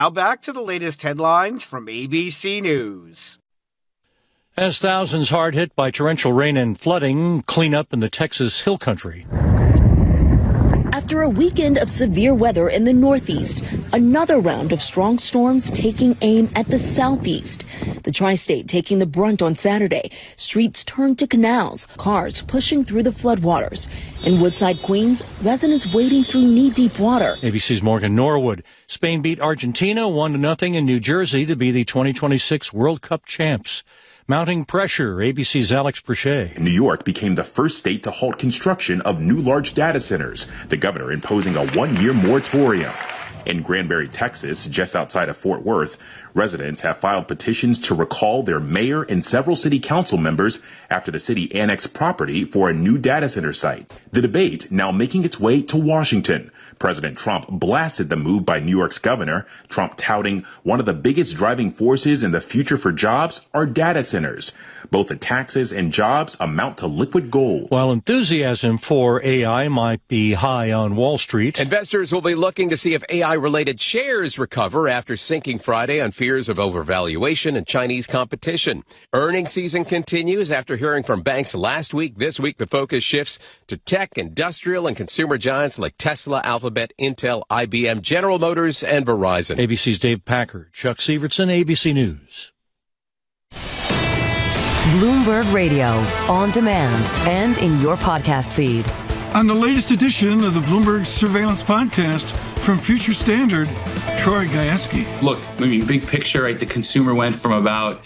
Now back to the latest headlines from ABC News. As thousands hard hit by torrential rain and flooding clean up in the Texas Hill Country. After a weekend of severe weather in the Northeast, another round of strong storms taking aim at the Southeast. The tri-state taking the brunt on Saturday. Streets turned to canals, cars pushing through the floodwaters. In Woodside, Queens, residents wading through knee-deep water. ABC's Morgan Norwood. Spain beat Argentina 1-0 in New Jersey to be the 2026 World Cup champs. Mounting pressure, ABC's Alex Perche. New York became the first state to halt construction of new large data centers, the governor imposing a one-year moratorium. In Granbury, Texas, just outside of Fort Worth, residents have filed petitions to recall their mayor and several city council members after the city annexed property for a new data center site. The debate now making its way to Washington. President Trump blasted the move by New York's governor, Trump touting one of the biggest driving forces in the future for jobs are data centers. Both the taxes and jobs amount to liquid gold. While enthusiasm for AI might be high on Wall Street, investors will be looking to see if AI-related shares recover after sinking Friday on fears of overvaluation and Chinese competition. Earnings season continues after hearing from banks last week. This week, the focus shifts to tech, industrial, and consumer giants like Tesla, Alphabet, Intel, IBM, General Motors, and Verizon. ABC's Dave Packard, Chuck Sievertson, ABC News. Bloomberg Radio, on demand and in your podcast feed. On the latest edition of the Bloomberg Surveillance Podcast from Future Standard, Troy Gayeski. Look, I mean, big picture, right? The consumer went from about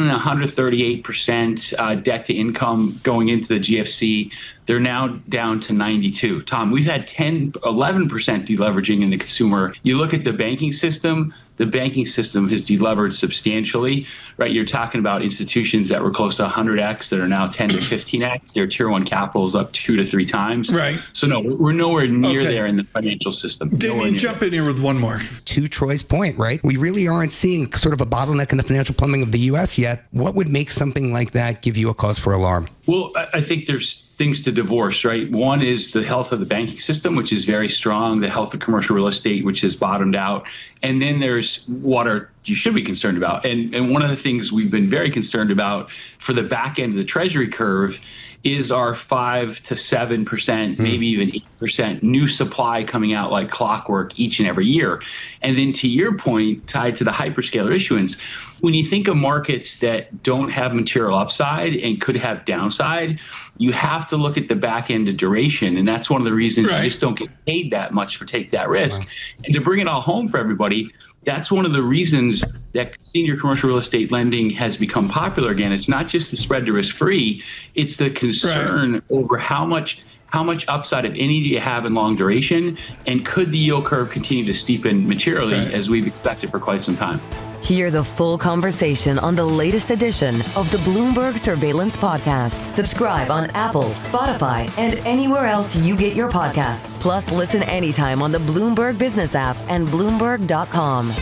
138% debt to income going into the GFC. They're now down to 92. Tom, we've had 11% deleveraging in the consumer. You look at the banking system has delevered substantially, right? You're talking about institutions that were close to 100x that are now 10 to 15x. Their tier one capital is up 2 to 3 times. Right. So no, we're nowhere near there in the financial system. Damien, jump in here with one more. To Troy's point, right? We really aren't seeing sort of a bottleneck in the financial plumbing of the U.S. yet. What would make something like that give you a cause for alarm? Well, I think there's things to divorce, right? One is the health of the banking system, which is very strong, the health of commercial real estate, which has bottomed out. And then there's what you should be concerned about. And one of the things we've been very concerned about for the back end of the Treasury curve is our 5 to 7%, maybe even 8% new supply coming out like clockwork each and every year. And then to your point, tied to the hyperscaler issuance, when you think of markets that don't have material upside and could have downside, you have to look at the back end of duration. And that's one of the reasons you just don't get paid that much for take that risk. And to bring it all home for everybody, that's one of the reasons that senior commercial real estate lending has become popular again. It's not just the spread to risk free, it's the concern over how much upside, if any, do you have in long duration, and could the yield curve continue to steepen materially as we've expected for quite some time. Hear the full conversation on the latest edition of the Bloomberg Surveillance Podcast. Subscribe on Apple, Spotify, and anywhere else you get your podcasts. Plus, listen anytime on the Bloomberg Business app and Bloomberg.com.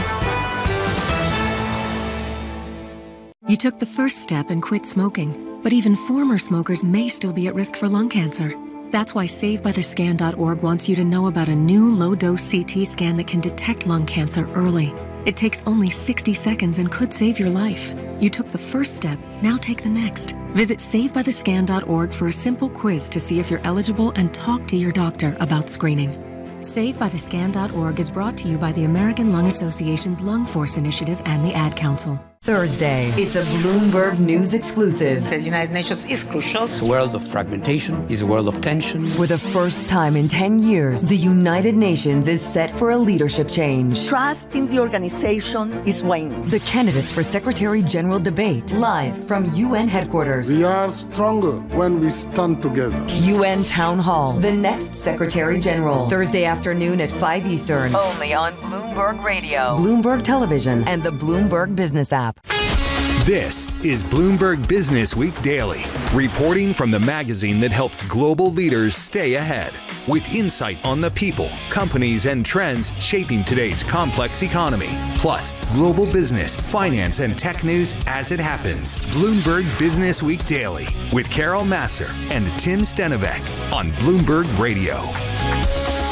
You took the first step and quit smoking, but even former smokers may still be at risk for lung cancer. That's why SaveByTheScan.org wants you to know about a new low-dose CT scan that can detect lung cancer early. It takes only 60 seconds and could save your life. You took the first step, now take the next. Visit SaveByTheScan.org for a simple quiz to see if you're eligible and talk to your doctor about screening. SaveByTheScan.org is brought to you by the American Lung Association's Lung Force Initiative and the Ad Council. Thursday, it's a Bloomberg News exclusive. The United Nations is crucial. It's a world of fragmentation, it's a world of tension. For the first time in 10 years, the United Nations is set for a leadership change. Trust in the organization is waning. The candidates for Secretary General debate, live from UN headquarters. We are stronger when we stand together. UN Town Hall, the next Secretary General. Thursday afternoon at 5 Eastern. Only on Bloomberg Radio, Bloomberg Television, and the Bloomberg Business app. This is Bloomberg Business Week Daily, reporting from the magazine that helps global leaders stay ahead, with insight on the people, companies, and trends shaping today's complex economy, plus global business, finance, and tech news as it happens. Bloomberg Business Week Daily with Carol Massar and Tim Stenovec on Bloomberg Radio.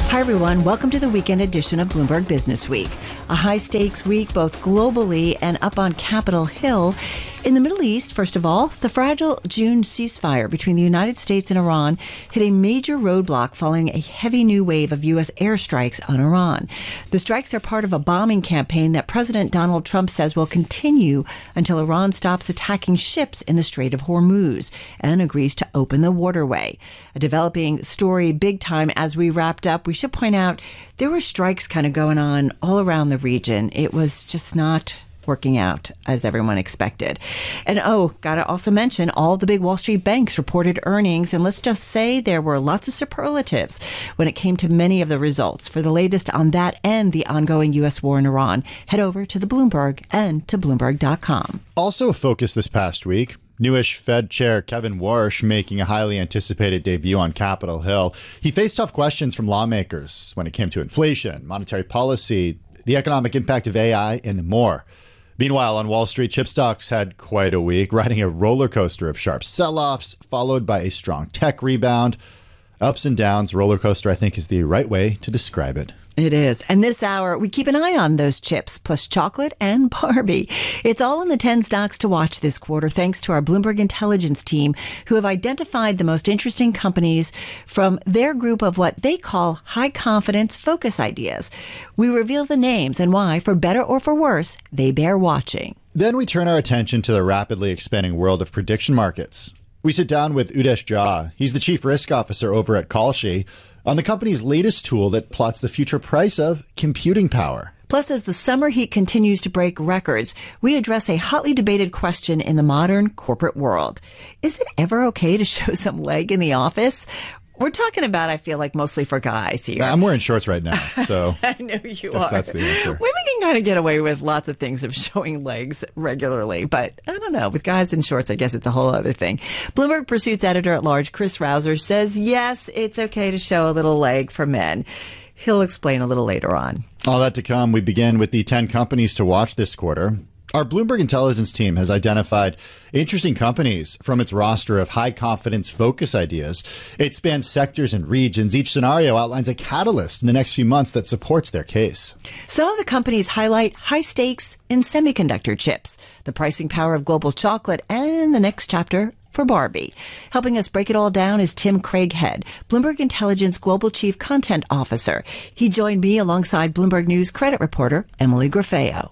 Hi, everyone. Welcome to the weekend edition of Bloomberg Business Week. A high-stakes week both globally and up on Capitol Hill. In the Middle East, first of all, the fragile June ceasefire between the United States and Iran hit a major roadblock following a heavy new wave of U.S. airstrikes on Iran. The strikes are part of a bombing campaign that President Donald Trump says will continue until Iran stops attacking ships in the Strait of Hormuz and agrees to open the waterway. A developing story big time as we wrapped up. We should point out there were strikes kind of going on all around the region. It was just not working out as everyone expected. And gotta also mention all the big Wall Street banks reported earnings, and let's just say there were lots of superlatives when it came to many of the results. For the latest on that and the ongoing U.S. war in Iran, head over to the Bloomberg and to Bloomberg.com. Also a focus this past week, newish Fed Chair Kevin Warsh making a highly anticipated debut on Capitol Hill. He faced tough questions from lawmakers when it came to inflation, monetary policy, the economic impact of AI, and more. Meanwhile, on Wall Street, chip stocks had quite a week, riding a roller coaster of sharp sell-offs, followed by a strong tech rebound. Ups and downs, roller coaster, I think, is the right way to describe it. It is. And this hour, we keep an eye on those chips, plus chocolate and Barbie. It's all in the 10 stocks to watch this quarter, thanks to our Bloomberg Intelligence team, who have identified the most interesting companies from their group of what they call high-confidence focus ideas. We reveal the names and why, for better or for worse, they bear watching. Then we turn our attention to the rapidly expanding world of prediction markets. We sit down with Udesh Jha. He's the chief risk officer over at Kalshi, on the company's latest tool that plots the future price of computing power. Plus, as the summer heat continues to break records, we address a hotly debated question in the modern corporate world. Is it ever okay to show some leg in the office? We're talking about, I feel like, mostly for guys here. I'm wearing shorts right now, so I know you are. That's the answer. Women can kind of get away with lots of things of showing legs regularly, but I don't know. With guys in shorts, I guess it's a whole other thing. Bloomberg Pursuit's editor-at-large, Chris Rausser, says, yes, it's okay to show a little leg for men. He'll explain a little later on. All that to come. We begin with the 10 companies to watch this quarter. Our Bloomberg Intelligence team has identified interesting companies from its roster of high-confidence focus ideas. It spans sectors and regions. Each scenario outlines a catalyst in the next few months that supports their case. Some of the companies highlight high stakes in semiconductor chips, the pricing power of global chocolate, and the next chapter for Barbie. Helping us break it all down is Tim Craighead, Bloomberg Intelligence Global Chief Content Officer. He joined me alongside Bloomberg News credit reporter Emily Grafeo.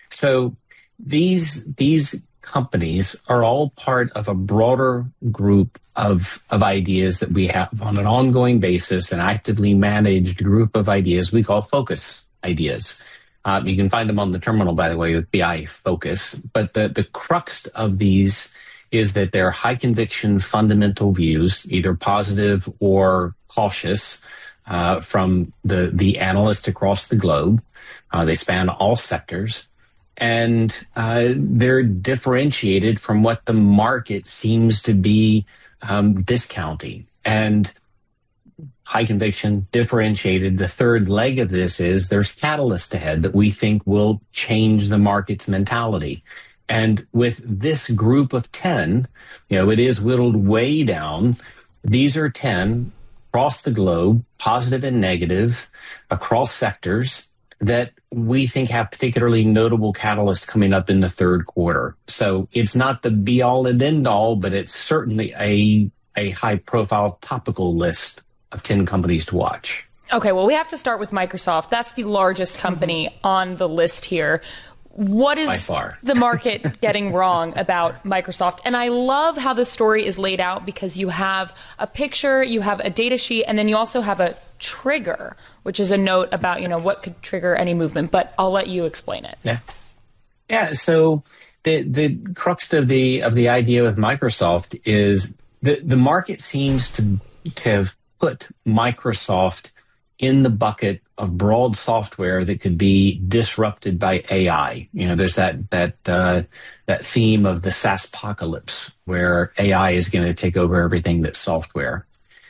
So these companies are all part of a broader group of ideas that we have on an ongoing basis, an actively managed group of ideas we call focus ideas. You can find them on the terminal, by the way, with BI Focus. But the crux of these is that they're high conviction fundamental views, either positive or cautious, from the analysts across the globe. They span all sectors. And they're differentiated from what the market seems to be discounting. And high conviction, differentiated. The third leg of this is there's catalyst ahead that we think will change the market's mentality. And with this group of 10, it is whittled way down. These are 10 across the globe, positive and negative, across sectors, that we think have particularly notable catalysts coming up in the third quarter. So it's not the be-all and end-all, but it's certainly a high-profile topical list of 10 companies to watch. Okay, well, we have to start with Microsoft. That's the largest company on the list here. What is the market getting wrong about Microsoft? And I love how the story is laid out because you have a picture, you have a data sheet, and then you also have a trigger, which is a note about, what could trigger any movement. But I'll let you explain it. Yeah. So the crux of the idea with Microsoft is the market seems to have put Microsoft in the bucket of broad software that could be disrupted by AI. There's that theme of the SaaSpocalypse, where AI is going to take over everything that's software.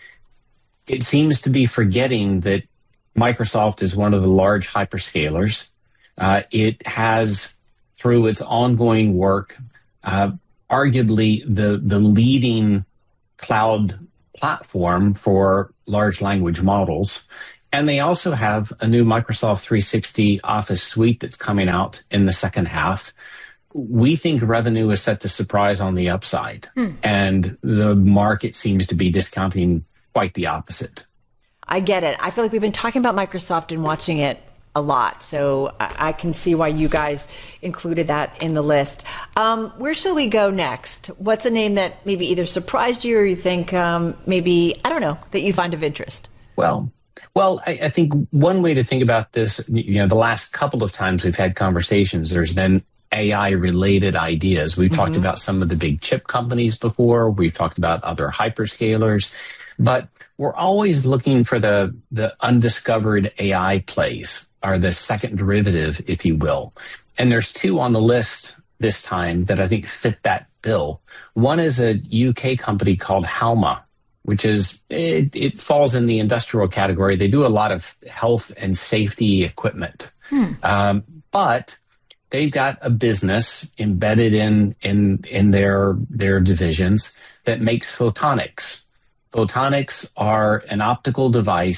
It seems to be forgetting that Microsoft is one of the large hyperscalers. It has, through its ongoing work, arguably the leading cloud platform for large language models. And they also have a new Microsoft 360 Office suite that's coming out in the second half. We think revenue is set to surprise on the upside, and the market seems to be discounting quite the opposite. I get it. I feel like we've been talking about Microsoft and watching it a lot, so I can see why you guys included that in the list. Where shall we go next? What's a name that maybe either surprised you or you think maybe, I don't know, that you find of interest? Well, I think one way to think about this, the last couple of times we've had conversations, there's been AI-related ideas. We've talked about some of the big chip companies before. We've talked about other hyperscalers. But we're always looking for the undiscovered AI plays, or the second derivative, if you will. And there's two on the list this time that I think fit that bill. One is a UK company called Halma, which is, it falls in the industrial category. They do a lot of health and safety equipment. But they've got a business embedded in their divisions that makes photonics. Photonics are an optical device